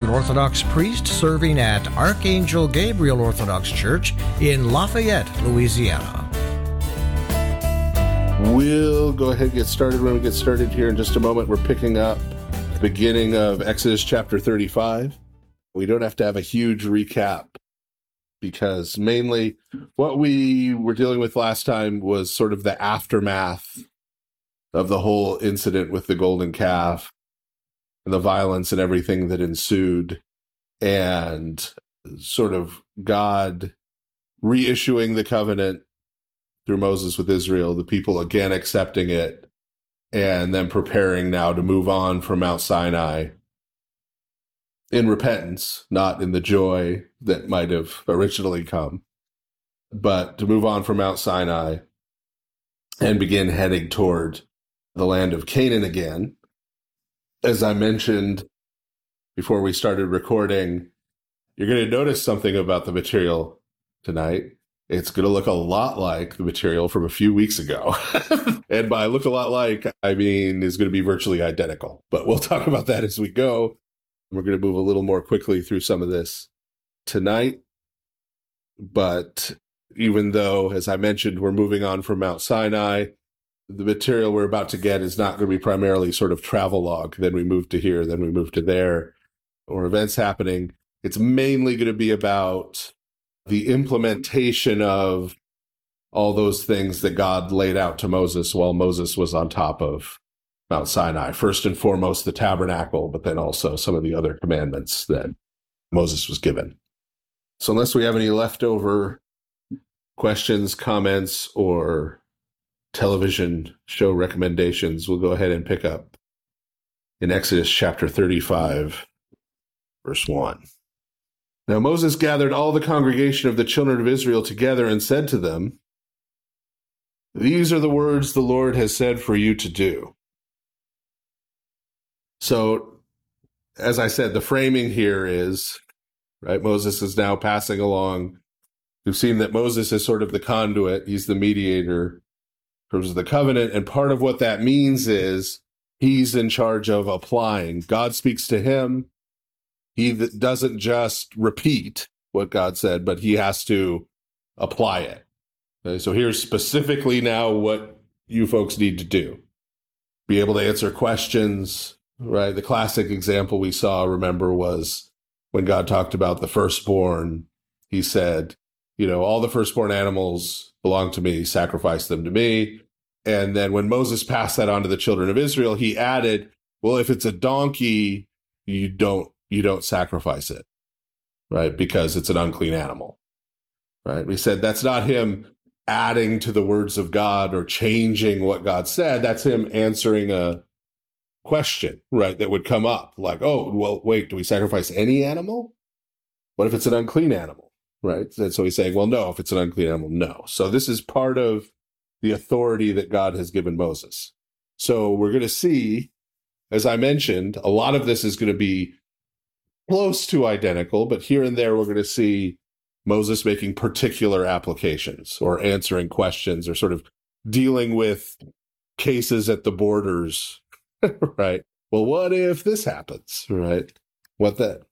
Orthodox priest serving at Archangel Gabriel Orthodox Church in Lafayette, Louisiana. We'll go ahead and get started. When we get started here in just a moment, we're picking up the beginning of Exodus chapter 35. We don't have to have a huge recap because mainly what we were dealing with last time was sort of the aftermath of the whole incident with the golden calf and the violence and everything that ensued, and sort of God reissuing the covenant through Moses with Israel, the people again accepting it, and then preparing now to move on from Mount Sinai in repentance, not in the joy that might have originally come, but to move on from Mount Sinai and begin heading toward the land of Canaan again. As I mentioned before we started recording, you're going to notice something about the material tonight. It's going to look a lot like the material from a few weeks ago. And by look a lot like, I mean is going to be virtually identical. But we'll talk about that as we go. We're going to move a little more quickly through some of this tonight. But even though, as I mentioned, we're moving on from Mount Sinai, the material we're about to get is not going to be primarily sort of travelogue. Then we move to here, then we move to there, or events happening. It's mainly going to be about the implementation of all those things that God laid out to Moses while Moses was on top of Mount Sinai. First and foremost, the tabernacle, but then also some of the other commandments that Moses was given. So unless we have any leftover questions, comments, or television show recommendations, we'll go ahead and pick up in Exodus chapter 35, verse 1. Now Moses gathered all the congregation of the children of Israel together and said to them, "These are the words the Lord has said for you to do." So, as I said, the framing here is, right, Moses is now passing along. We've seen that Moses is sort of the conduit. He's the mediator in terms of the covenant. And part of what that means is he's in charge of applying. God speaks to him. He doesn't just repeat what God said, but he has to apply it. Okay, so here's specifically now what you folks need to do. Be able to answer questions, right? The classic example we saw, remember, was when God talked about the firstborn. He said, all the firstborn animals belong to me, sacrifice them to me. And then when Moses passed that on to the children of Israel, he added, well, if it's a donkey, you don't sacrifice it, right? Because it's an unclean animal, right? We said that's not him adding to the words of God or changing what God said. That's him answering a question, right, that would come up like, oh, well, wait, do we sacrifice any animal? What if it's an unclean animal, right? And so he's saying, well, no, if it's an unclean animal, no. So this is part of the authority that God has given Moses. So we're going to see, as I mentioned, a lot of this is going to be close to identical, but here and there we're going to see Moses making particular applications or answering questions or sort of dealing with cases at the borders, right? Well, what if this happens, right? What then?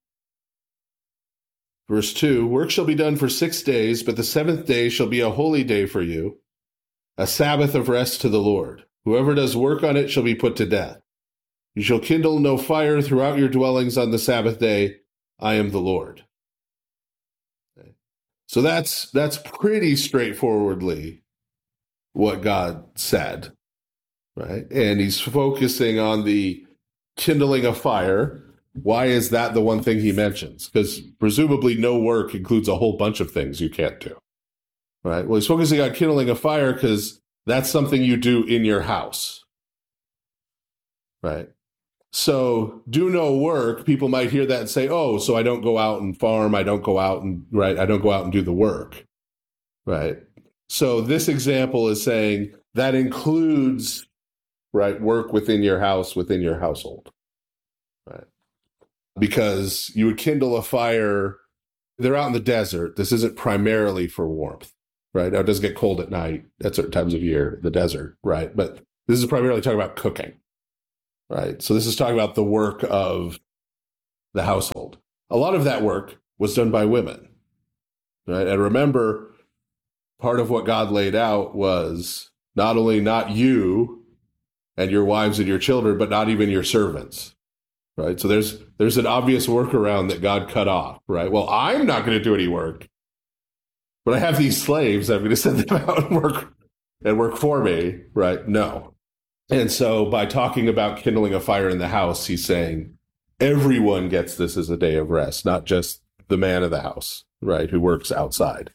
Verse 2, work shall be done for 6 days, but the seventh day shall be a holy day for you, a Sabbath of rest to the Lord. Whoever does work on it shall be put to death. You shall kindle no fire throughout your dwellings on the Sabbath day. I am the Lord. Okay. So that's pretty straightforwardly what God said, right? And he's focusing on the kindling a fire. Why is that the one thing he mentions? Because presumably no work includes a whole bunch of things you can't do, right? Well, he's focusing on kindling a fire because that's something you do in your house, right? So do no work. People might hear that and say, oh, so I don't go out and farm. I don't go out and do the work, right? So this example is saying that includes, right, work within your house, within your household, right? Because you would kindle a fire. They're out in the desert. This isn't primarily for warmth, right? Now, it does get cold at night at certain times of year, the desert, right? But this is primarily talking about cooking. Right. So this is talking about the work of the household. A lot of that work was done by women, right? And remember, part of what God laid out was not only not you and your wives and your children, but not even your servants, right? So there's an obvious workaround that God cut off, right? Well, I'm not going to do any work, but I have these slaves. I'm going to send them out and work for me, right? No. And so by talking about kindling a fire in the house, he's saying everyone gets this as a day of rest, not just the man of the house, right, who works outside.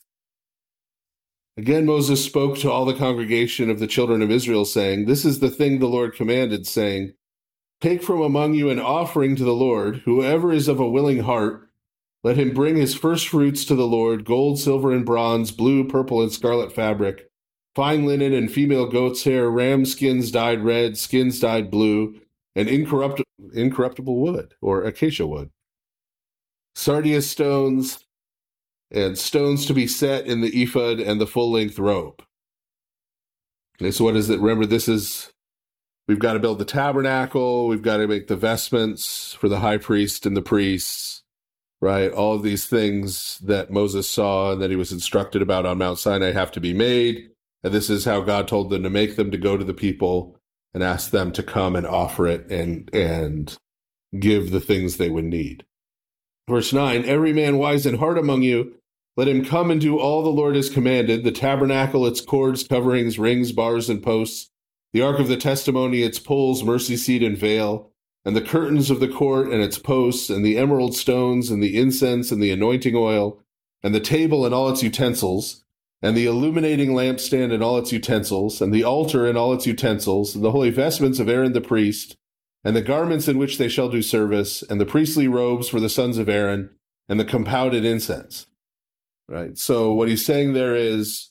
Again, Moses spoke to all the congregation of the children of Israel, saying, "This is the thing the Lord commanded, saying, take from among you an offering to the Lord. Whoever is of a willing heart, let him bring his first fruits to the Lord, gold, silver, and bronze, blue, purple, and scarlet fabric, fine linen and female goat's hair, ram skins dyed red, skins dyed blue, and incorruptible wood, or acacia wood, sardius stones, and stones to be set in the ephod and the full-length robe." Okay, so what is it? Remember, we've got to build the tabernacle, we've got to make the vestments for the high priest and the priests, right? All of these things that Moses saw and that he was instructed about on Mount Sinai have to be made. And this is how God told them to make them, to go to the people and ask them to come and offer it and give the things they would need. Verse 9, "Every man wise in heart among you, let him come and do all the Lord has commanded, the tabernacle, its cords, coverings, rings, bars, and posts, the ark of the testimony, its poles, mercy seat, and veil, and the curtains of the court and its posts, and the emerald stones, and the incense, and the anointing oil, and the table and all its utensils, and the illuminating lampstand and all its utensils, and the altar and all its utensils, and the holy vestments of Aaron the priest, and the garments in which they shall do service, and the priestly robes for the sons of Aaron, and the compounded incense." Right? So what he's saying there is,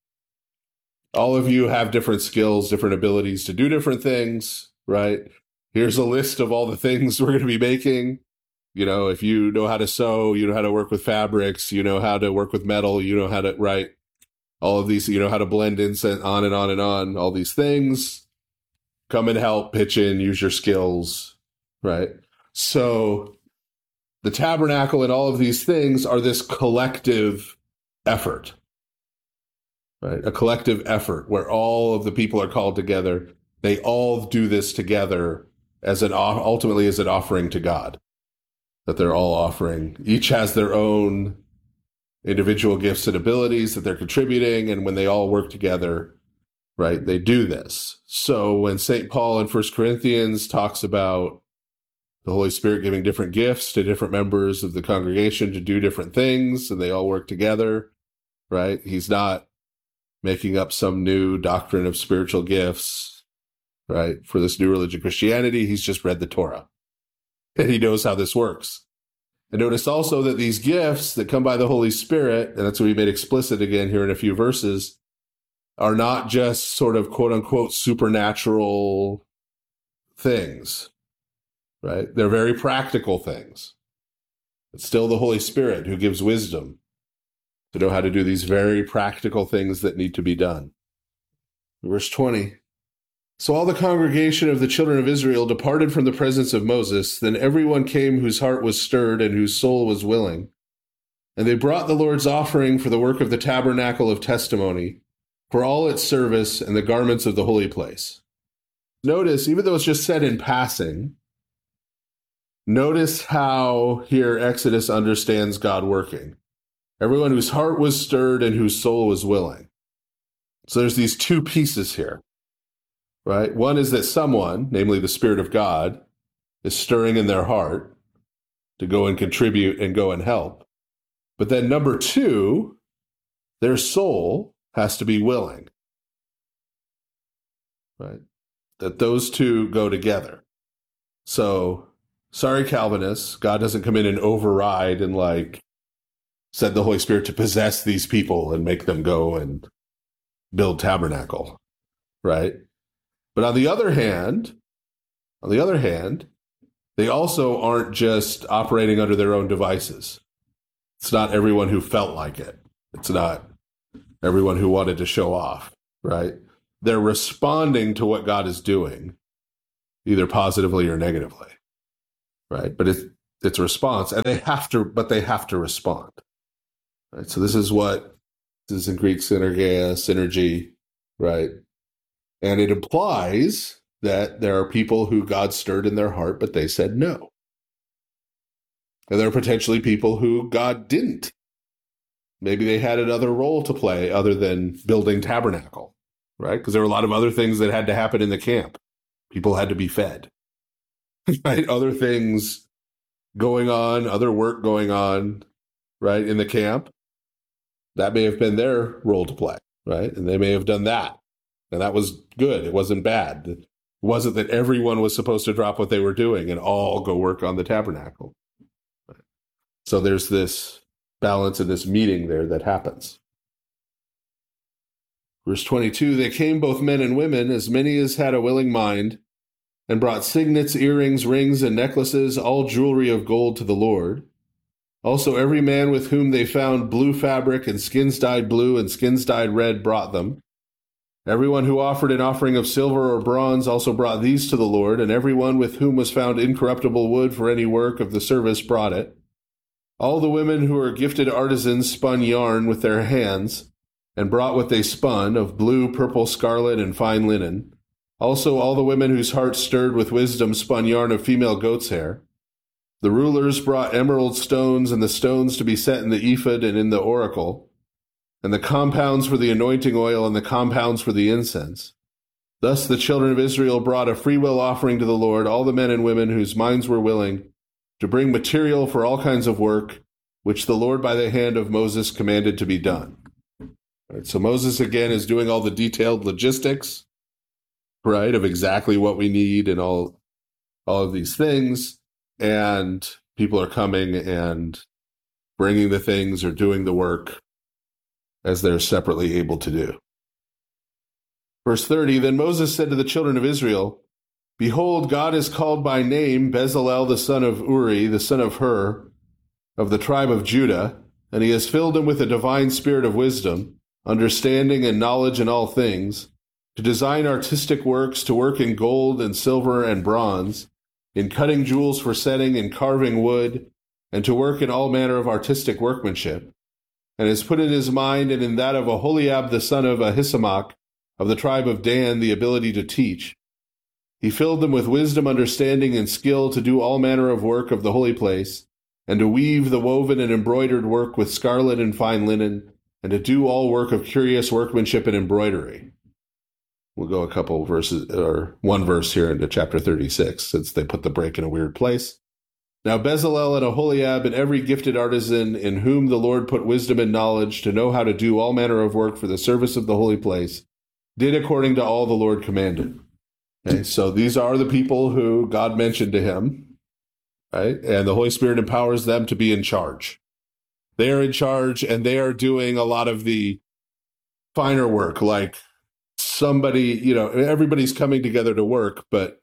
all of you have different skills, different abilities to do different things, right? Here's a list of all the things we're going to be making. You know, if you know how to sew, you know how to work with fabrics, you know how to work with metal, you know how to write all of these, you know how to blend incense, on and on and on, all these things. Come and help, pitch in, use your skills, right? So the tabernacle and all of these things are this collective effort, right? A collective effort where all of the people are called together. They all do this together ultimately as an offering to God, that they're all offering. Each has their own individual gifts and abilities that they're contributing, and when they all work together, right, they do this. So when St. Paul in 1 Corinthians talks about the Holy Spirit giving different gifts to different members of the congregation to do different things, and they all work together, right? He's not making up some new doctrine of spiritual gifts, right, for this new religion, Christianity. He's just read the Torah, and he knows how this works. And notice also that these gifts that come by the Holy Spirit, and that's what we made explicit again here in a few verses, are not just sort of quote-unquote supernatural things, right? They're very practical things. It's still the Holy Spirit who gives wisdom to know how to do these very practical things that need to be done. Verse 20, "So all the congregation of the children of Israel departed from the presence of Moses. Then everyone came whose heart was stirred and whose soul was willing. And they brought the Lord's offering for the work of the tabernacle of testimony, for all its service and the garments of the holy place." Notice, even though it's just said in passing, notice how here Exodus understands God working. Everyone whose heart was stirred and whose soul was willing. So there's these two pieces here, right? One is that someone, namely the Spirit of God, is stirring in their heart to go and contribute and go and help. But then number two, their soul has to be willing, right? That those two go together. So, sorry, Calvinists, God doesn't come in and override and send the Holy Spirit to possess these people and make them go and build tabernacle, right? But on the other hand, they also aren't just operating under their own devices. It's not everyone who felt like it. It's not everyone who wanted to show off, right? They're responding to what God is doing, either positively or negatively, right? But It's a response, and they have to respond. Right? So this is in Greek synergy, right? And it implies that there are people who God stirred in their heart, but they said no. And there are potentially people who God didn't. Maybe they had another role to play other than building tabernacle, right? Because there were a lot of other things that had to happen in the camp. People had to be fed, right? Other things going on, other work going on, right, in the camp. That may have been their role to play, right? And they may have done that. And that was good. It wasn't bad. It wasn't that everyone was supposed to drop what they were doing and all go work on the tabernacle. So there's this balance in this meeting there that happens. Verse 22, they came both men and women, as many as had a willing mind, and brought signets, earrings, rings, and necklaces, all jewelry of gold to the Lord. Also every man with whom they found blue fabric and skins dyed blue and skins dyed red brought them. Everyone who offered an offering of silver or bronze also brought these to the Lord, and everyone with whom was found incorruptible wood for any work of the service brought it. All the women who were gifted artisans spun yarn with their hands, and brought what they spun, of blue, purple, scarlet, and fine linen. Also all the women whose hearts stirred with wisdom spun yarn of female goat's hair. The rulers brought emerald stones, and the stones to be set in the ephod and in the oracle, and the compounds for the anointing oil, and the compounds for the incense. Thus the children of Israel brought a freewill offering to the Lord, all the men and women whose minds were willing, to bring material for all kinds of work, which the Lord by the hand of Moses commanded to be done. Right, so Moses, again, is doing all the detailed logistics, right, of exactly what we need and all of these things. And people are coming and bringing the things or doing the work as they're separately able to do. Verse 30, then Moses said to the children of Israel, behold, God has called by name Bezalel the son of Uri, the son of Hur, of the tribe of Judah, and he has filled him with a divine spirit of wisdom, understanding and knowledge in all things, to design artistic works, to work in gold and silver and bronze, in cutting jewels for setting and carving wood, and to work in all manner of artistic workmanship, and has put in his mind and in that of Aholiab the son of Ahisamach, of the tribe of Dan, the ability to teach. He filled them with wisdom, understanding, and skill to do all manner of work of the holy place, and to weave the woven and embroidered work with scarlet and fine linen, and to do all work of curious workmanship and embroidery. We'll go a couple verses, or one verse here into chapter 36, since they put the break in a weird place. Now Bezalel and Aholiab and every gifted artisan in whom the Lord put wisdom and knowledge to know how to do all manner of work for the service of the holy place, did according to all the Lord commanded. Okay, so these are the people who God mentioned to him, right? And the Holy Spirit empowers them to be in charge. They are in charge, and they are doing a lot of the finer work, like somebody, everybody's coming together to work, but,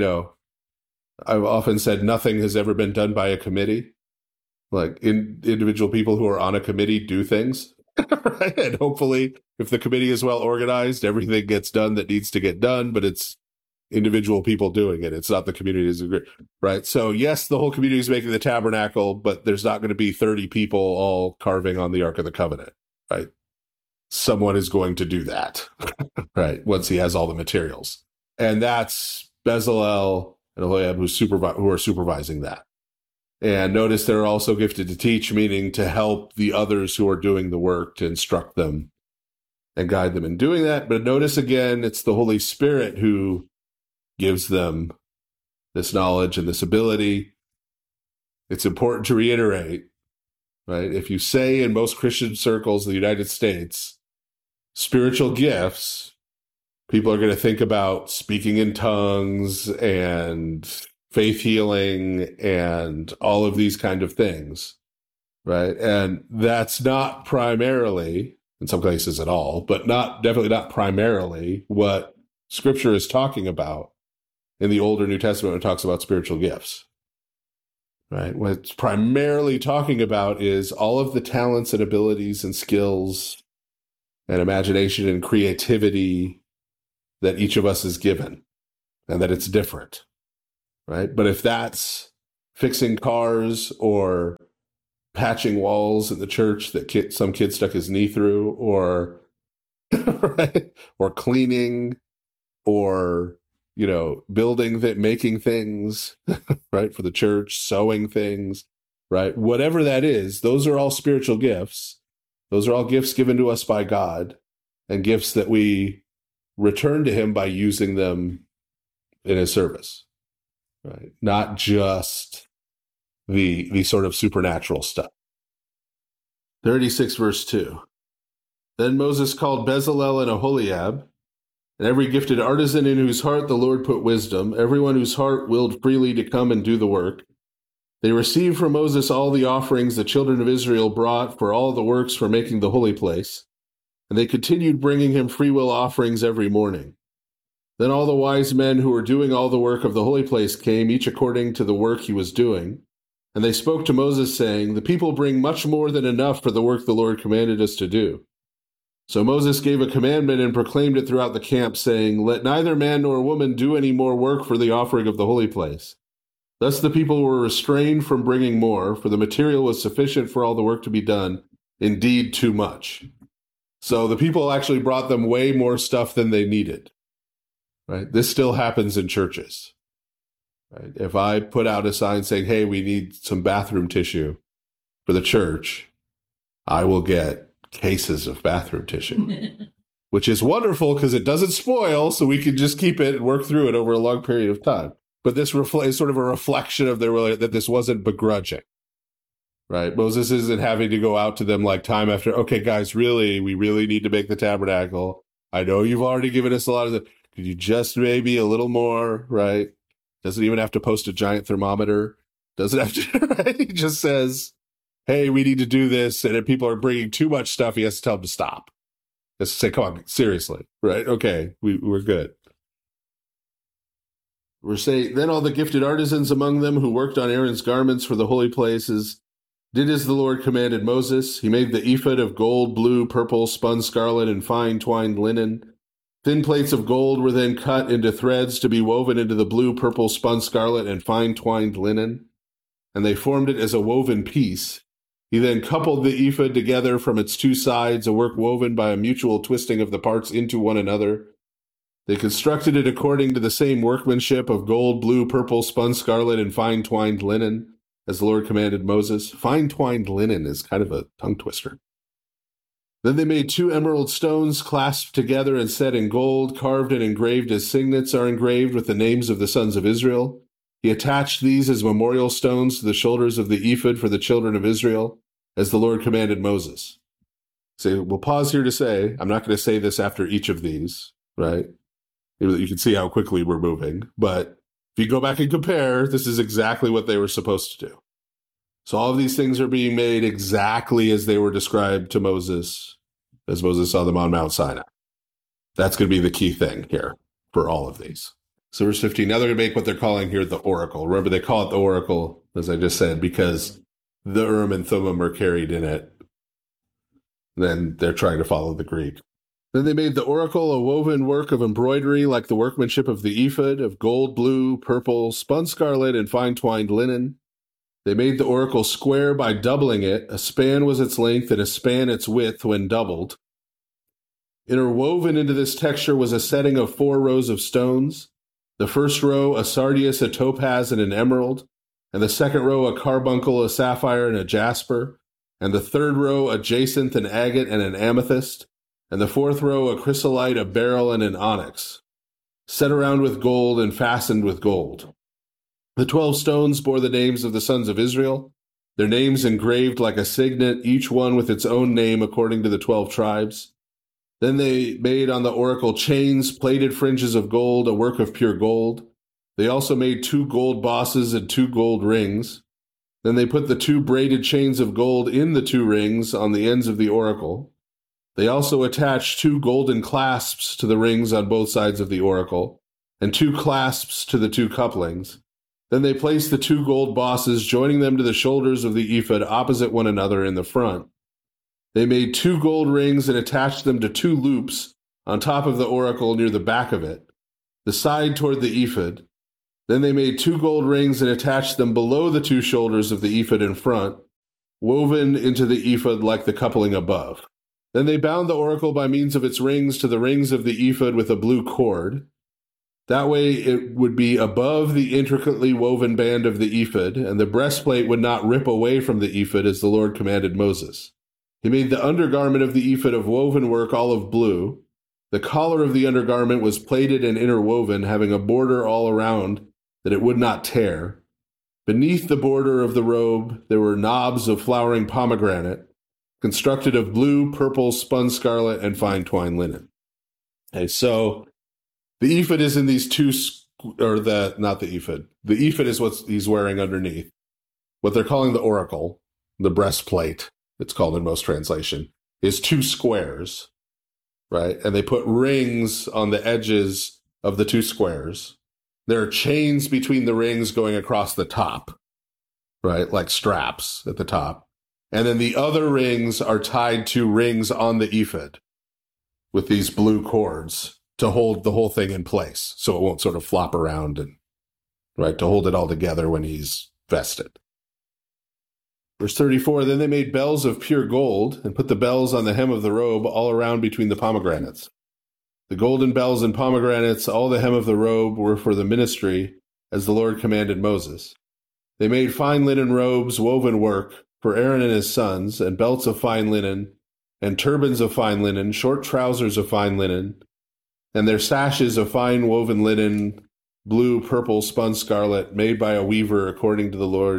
I've often said nothing has ever been done by a committee. Like individual people who are on a committee do things, right? And hopefully if the committee is well organized, everything gets done that needs to get done, but it's individual people doing it. It's not the community, right? So yes, the whole community is making the tabernacle, but there's not going to be 30 people all carving on the Ark of the Covenant, right? Someone is going to do that, right? Once he has all the materials. And that's Bezalel and Aholiab who are supervising that. And notice they're also gifted to teach, meaning to help the others who are doing the work, to instruct them and guide them in doing that. But notice again, it's the Holy Spirit who gives them this knowledge and this ability. It's important to reiterate, right? If you say in most Christian circles in the United States, spiritual gifts, people are going to think about speaking in tongues and faith healing and all of these kind of things, right? And that's not primarily, in some cases at all, but definitely not primarily what Scripture is talking about in the Old or New Testament when it talks about spiritual gifts, right? What it's primarily talking about is all of the talents and abilities and skills and imagination and creativity that each of us is given, and that it's different, right? But if that's fixing cars or patching walls in the church that some kid stuck his knee through, or right? Or cleaning, or building making things, right, for the church, sewing things, right? Whatever that is, those are all spiritual gifts. Those are all gifts given to us by God, and gifts that we return to him by using them in his service, right? Not just the sort of supernatural stuff. 36 verse 2. Then Moses called Bezalel and Aholiab, and every gifted artisan in whose heart the Lord put wisdom, everyone whose heart willed freely to come and do the work. They received from Moses all the offerings the children of Israel brought for all the works for making the holy place, and they continued bringing him freewill offerings every morning. Then all the wise men who were doing all the work of the holy place came, each according to the work he was doing. And they spoke to Moses, saying, "The people bring much more than enough for the work the Lord commanded us to do." So Moses gave a commandment and proclaimed it throughout the camp, saying, "Let neither man nor woman do any more work for the offering of the holy place." Thus the people were restrained from bringing more, for the material was sufficient for all the work to be done, indeed too much. So the people actually brought them way more stuff than they needed. Right? This still happens in churches. Right? If I put out a sign saying, "Hey, we need some bathroom tissue for the church," I will get cases of bathroom tissue, which is wonderful because it doesn't spoil, so we can just keep it and work through it over a long period of time. But this is sort of a reflection of that this wasn't begrudging, right? Moses isn't having to go out to them like time after, "Okay, guys, we really need to make the tabernacle. I know you've already given us a lot of the, could you just maybe a little more," right? Doesn't even have to post a giant thermometer. Doesn't have to, right? He just says, "Hey, we need to do this." And if people are bringing too much stuff, he has to tell them to stop. He has to say, "Come on, seriously," right? Okay, we're good. We're saying, then all the gifted artisans among them who worked on Aaron's garments for the holy places did as the Lord commanded Moses. He made the ephod of gold, blue, purple, spun scarlet, and fine twined linen. Thin plates of gold were then cut into threads to be woven into the blue, purple, spun scarlet, and fine twined linen, and they formed it as a woven piece. He then coupled the ephod together from its two sides, a work woven by a mutual twisting of the parts into one another. They constructed it according to the same workmanship of gold, blue, purple, spun scarlet, and fine twined linen, as the Lord commanded Moses. Fine twined linen is kind of a tongue twister. Then they made 2 emerald stones clasped together and set in gold, carved and engraved as signets are engraved with the names of the sons of Israel. He attached these as memorial stones to the shoulders of the ephod for the children of Israel, as the Lord commanded Moses. So we'll pause here to say, I'm not going to say this after each of these, right? You can see how quickly we're moving. But if you go back and compare, this is exactly what they were supposed to do. So all of these things are being made exactly as they were described to Moses, as Moses saw them on Mount Sinai. That's going to be the key thing here for all of these. So verse 15, now they're going to make what they're calling here the oracle. Remember, they call it the oracle, as I just said, because the Urim and Thummim are carried in it. Then they're trying to follow the Greek. Then they made the oracle a woven work of embroidery like the workmanship of the ephod, of gold, blue, purple, spun scarlet, and fine twined linen. They made the oracle square by doubling it. A span was its length and a span its width when doubled. Interwoven into this texture was a setting of 4 rows of stones. The first row, a sardius, a topaz, and an emerald. And the second row, a carbuncle, a sapphire, and a jasper. And the third row, a jacinth, an agate, and an amethyst. And the fourth row, a chrysolite, a beryl, and an onyx, set around with gold and fastened with gold. The 12 stones bore the names of the sons of Israel, their names engraved like a signet, each one with its own name according to the 12 tribes. Then they made on the oracle chains, plated fringes of gold, a work of pure gold. They also made 2 gold bosses and 2 gold rings. Then they put the 2 braided chains of gold in the 2 rings on the ends of the oracle. They also attached 2 golden clasps to the rings on both sides of the oracle, and 2 clasps to the 2 couplings. Then they placed the 2 gold bosses, joining them to the shoulders of the ephod opposite one another in the front. They made 2 gold rings and attached them to 2 loops on top of the oracle near the back of it, the side toward the ephod. Then they made 2 gold rings and attached them below the 2 shoulders of the ephod in front, woven into the ephod like the coupling above. Then they bound the oracle by means of its rings to the rings of the ephod with a blue cord. That way it would be above the intricately woven band of the ephod, and the breastplate would not rip away from the ephod as the Lord commanded Moses. He made the undergarment of the ephod of woven work olive blue. The collar of the undergarment was plaited and interwoven, having a border all around that it would not tear. Beneath the border of the robe there were knobs of flowering pomegranate, constructed of blue, purple, spun scarlet, and fine twined linen. Okay, so the ephod is in these two, not the ephod. The ephod is what he's wearing underneath. What they're calling the oracle, the breastplate, it's called in most translation, is 2 squares, right? And they put rings on the edges of the 2 squares. There are chains between the rings going across the top, right? Like straps at the top. And then the other rings are tied to rings on the ephod with these blue cords to hold the whole thing in place so it won't sort of flop around and, right, to hold it all together when he's vested. Verse 34, then they made bells of pure gold and put the bells on the hem of the robe all around between the pomegranates. The golden bells and pomegranates, all the hem of the robe, were for the ministry, as the Lord commanded Moses. They made fine linen robes, woven work, for Aaron and his sons, and belts of fine linen, and turbans of fine linen, short trousers of fine linen, and their sashes of fine woven linen, blue, purple, spun scarlet, made by a weaver according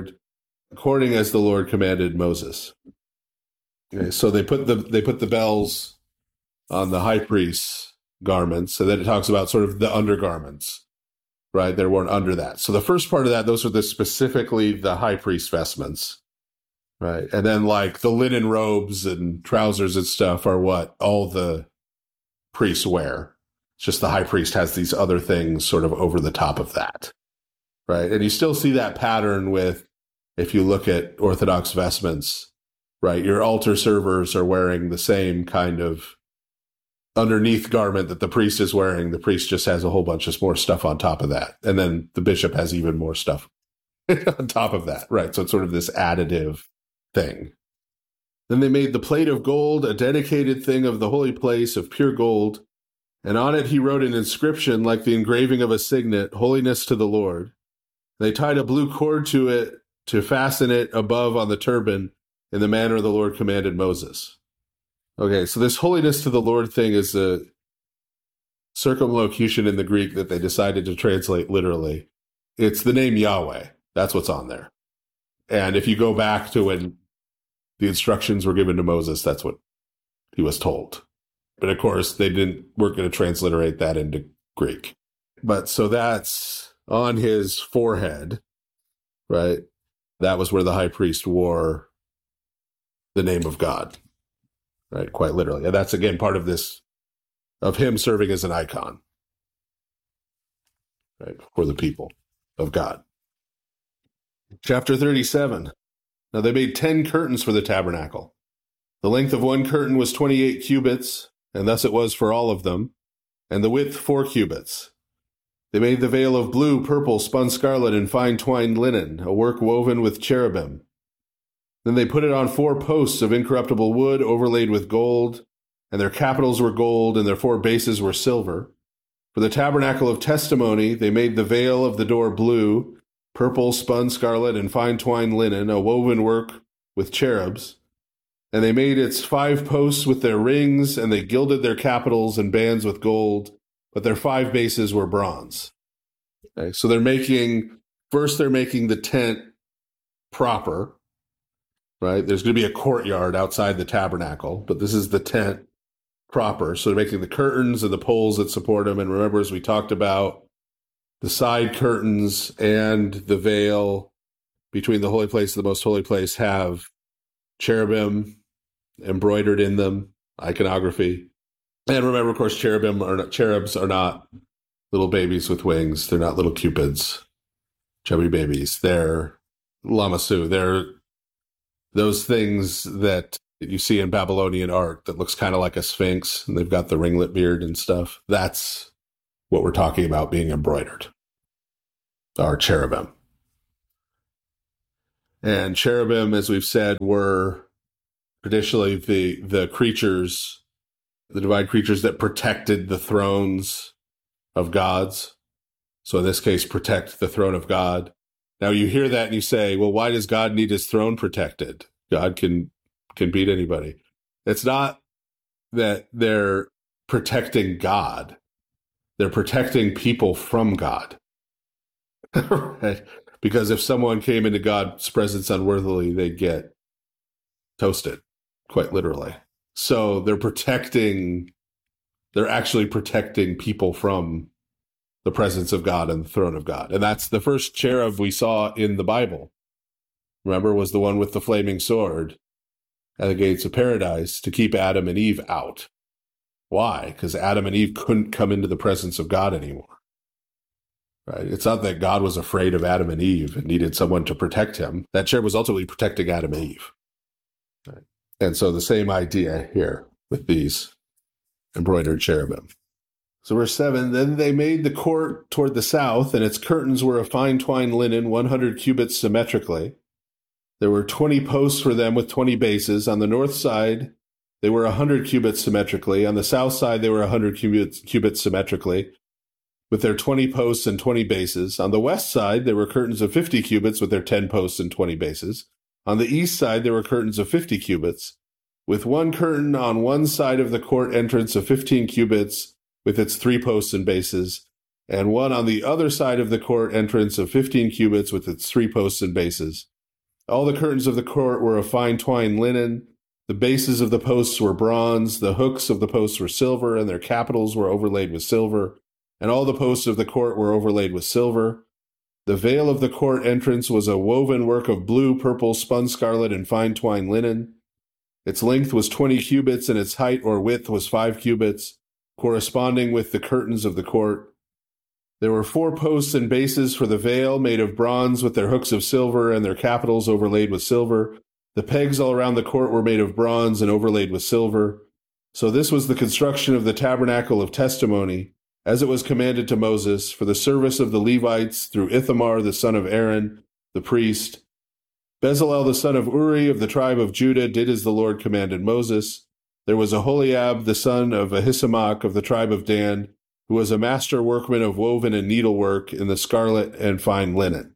as the Lord commanded Moses. Okay, so they put the bells on the high priest's garments, and then it talks about sort of the undergarments, right? They're worn under that. So the first part of that, those are specifically the high priest vestments, right? And then like the linen robes and trousers and stuff are what all the priests wear. It's just the high priest has these other things sort of over the top of that, right? And you still see that pattern with, if you look at Orthodox vestments, right? Your altar servers are wearing the same kind of underneath garment that the priest is wearing. The priest just has a whole bunch of more stuff on top of that. And then the bishop has even more stuff on top of that, right? So it's sort of this additive thing. Then they made the plate of gold, a dedicated thing of the holy place of pure gold. And on it he wrote an inscription like the engraving of a signet, holiness to the Lord. They tied a blue cord to it to fasten it above on the turban in the manner the Lord commanded Moses. Okay, so this holiness to the Lord thing is a circumlocution in the Greek that they decided to translate literally. It's the name Yahweh. That's what's on there. And if you go back to when the instructions were given to Moses, that's what he was told. But of course, weren't going to transliterate that into Greek. But so that's on his forehead, right? That was where the high priest wore the name of God, right? Quite literally. And that's, again, part of this, of him serving as an icon, right? For the people of God. Chapter 37. Now they made 10 curtains for the tabernacle. The length of one curtain was 28 cubits, and thus it was for all of them, and the width 4 cubits. They made the veil of blue, purple, spun scarlet, and fine twined linen, a work woven with cherubim. Then they put it on 4 posts of incorruptible wood overlaid with gold, and their capitals were gold, and their 4 bases were silver. For the tabernacle of testimony, they made the veil of the door blue, purple, spun scarlet, and fine twined linen, a woven work with cherubs. And they made its 5 posts with their rings, and they gilded their capitals and bands with gold, but their 5 bases were bronze. Okay, so they're making the tent proper, right? There's going to be a courtyard outside the tabernacle, but this is the tent proper. So they're making the curtains and the poles that support them. And remember, as we talked about, the side curtains and the veil between the holy place and the most holy place have cherubim embroidered in them, iconography. And remember, of course, cherubs are not little babies with wings. They're not little cupids, chubby babies. They're lamassu. They're those things that you see in Babylonian art that looks kind of like a sphinx, and they've got the ringlet beard and stuff. That's what we're talking about being embroidered. are cherubim. And cherubim, as we've said, were traditionally the creatures, the divine creatures that protected the thrones of gods. So in this case, protect the throne of God. Now you hear that and you say, well, why does God need his throne protected? God can beat anybody. It's not that they're protecting God. They're protecting people from God. Right? Because if someone came into God's presence unworthily, they'd get toasted, quite literally. So they're actually protecting people from the presence of God and the throne of God. And that's the first cherub we saw in the Bible. Remember, was the one with the flaming sword at the gates of paradise to keep Adam and Eve out. Why? Because Adam and Eve couldn't come into the presence of God anymore. Right? It's not that God was afraid of Adam and Eve and needed someone to protect him. That cherub was ultimately protecting Adam and Eve. Right? And so the same idea here with these embroidered cherubim. So verse 7, then they made the court toward the south, and its curtains were of fine twined linen, 100 cubits symmetrically. There were 20 posts for them with 20 bases. On the north side, they were 100 cubits symmetrically. On the south side, they were 100 cubits symmetrically, with their 20 posts and 20 bases. On the west side, there were curtains of 50 cubits with their 10 posts and 20 bases. On the east side, there were curtains of 50 cubits, with one curtain on one side of the court entrance of 15 cubits with its 3 posts and bases, and one on the other side of the court entrance of 15 cubits with its 3 posts and bases. All the curtains of the court were of fine twined linen. The bases of the posts were bronze. The hooks of the posts were silver, and their capitals were overlaid with silver. And all the posts of the court were overlaid with silver. The veil of the court entrance was a woven work of blue, purple, spun scarlet, and fine twined linen. Its length was 20 cubits, and its height or width was 5 cubits, corresponding with the curtains of the court. There were 4 posts and bases for the veil, made of bronze, with their hooks of silver and their capitals overlaid with silver. The pegs all around the court were made of bronze and overlaid with silver. So this was the construction of the tabernacle of testimony, as it was commanded to Moses, for the service of the Levites through Ithamar the son of Aaron, the priest. Bezalel the son of Uri of the tribe of Judah did as the Lord commanded Moses. There was Aholiab the son of Ahisamach of the tribe of Dan, who was a master workman of woven and needlework in the scarlet and fine linen.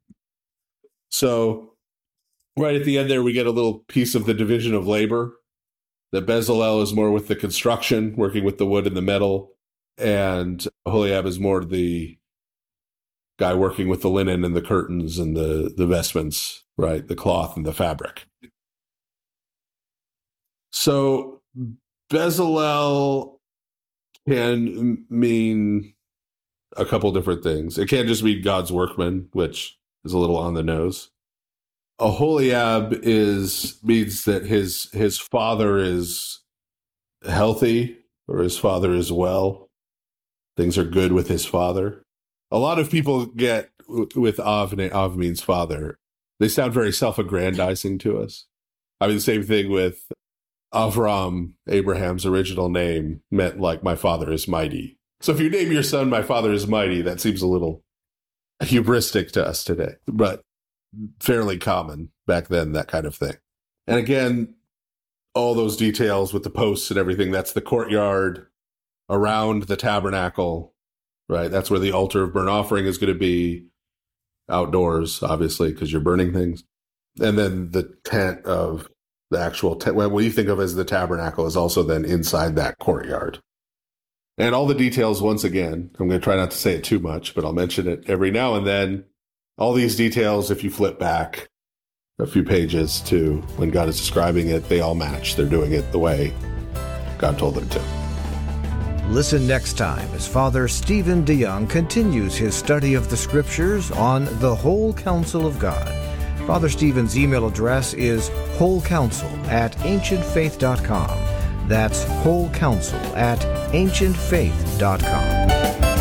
So right at the end there, we get a little piece of the division of labor. That Bezalel is more with the construction, working with the wood and the metal, and Aholiab is more the guy working with the linen and the curtains and the vestments, right? The cloth and the fabric. So Bezalel can mean a couple different things. It can't just mean God's workman, which is a little on the nose. Aholiab means that his father is healthy, or his father is well. Things are good with his father. A lot of people get with Av means father. They sound very self-aggrandizing to us. I mean, the same thing with Avram, Abraham's original name, meant like my father is mighty. So if you name your son my father is mighty, that seems a little hubristic to us today, but fairly common back then, that kind of thing. And again, all those details with the posts and everything, that's the courtyard around the tabernacle, right? That's where the altar of burnt offering is going to be, outdoors, obviously, because you're burning things. And then the tent of the actual tent, what you think of as the tabernacle, is also then inside that courtyard. And all the details, once again, I'm going to try not to say it too much, but I'll mention it every now and then. All these details, if you flip back a few pages to when God is describing it, they all match. They're doing it the way God told them to. Listen next time as Father Stephen DeYoung continues his study of the Scriptures on the whole counsel of God. Father Stephen's email address is wholecounsel@ancientfaith.com. That's wholecounsel@ancientfaith.com.